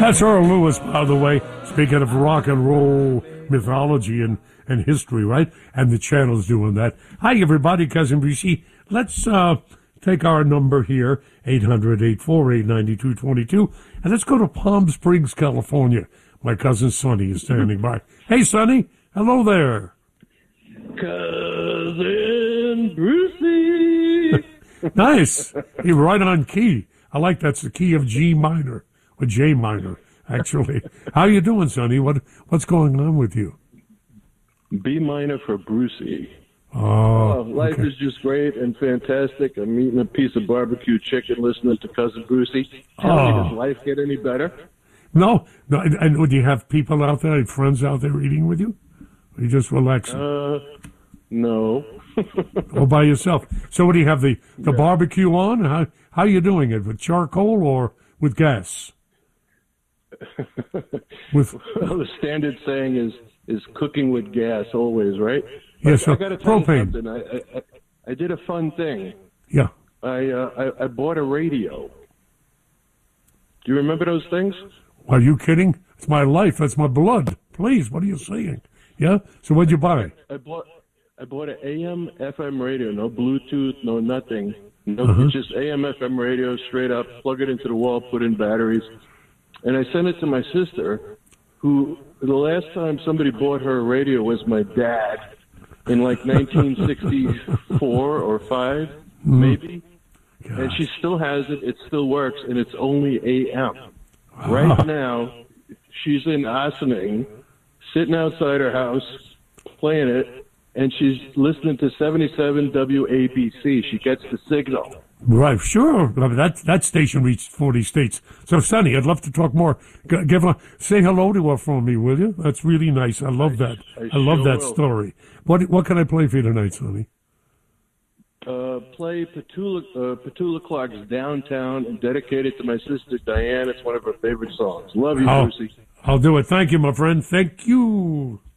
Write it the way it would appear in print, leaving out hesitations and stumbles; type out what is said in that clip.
That's Earl Lewis, by the way. Speaking of rock and roll mythology and history, right? And the channel's doing that. Hi, everybody. Cousin Brucey. Let's take our number here, 800-848-9222, and let's go to Palm Springs, California. My cousin Sonny is standing by. Hey, Sonny. Hello there. Cousin Brucey. Nice. You're right on key. I like that's the key of G minor, or J minor, actually. How you doing, Sonny? What's going on with you? B minor for Brucey. Oh, life okay. is just great and fantastic. I'm eating a piece of barbecue chicken, listening to Cousin Brucey. Tell me, does life get any better? No. And would you have people out there, friends out there eating with you? Or you just relaxing? No. All by yourself. So what do you have, the barbecue on? How are you doing it? With charcoal or with gas? Well, the standard saying is cooking with gas always, right? Yes, I got to tell propane. you something. I did a fun thing. Yeah. I bought a radio. Do you remember those things? Are you kidding? It's my life. That's my blood. Please, what are you saying? Yeah? So what'd you buy? I bought an AM FM radio, no Bluetooth, no nothing. No, just AM FM radio, straight up, plug it into the wall, put in batteries. And I sent it to my sister, who the last time somebody bought her a radio was my dad in like 1964 or 5, maybe. Gosh. And she still has it. It still works, and it's only AM. Right now, she's in Ossining, sitting outside her house, playing it, and she's listening to 77 WABC. She gets the signal. Right, sure. I mean, that station reached 40 states. So, Sonny, I'd love to talk more. Say hello to her for me, will you? That's really nice. I love that. I love sure that will. story. What can I play for you tonight, Sonny? Play Petula Clark's Downtown and dedicate it to my sister Diane. It's one of her favorite songs. Love you, Lucy. I'll do it. Thank you, my friend. Thank you.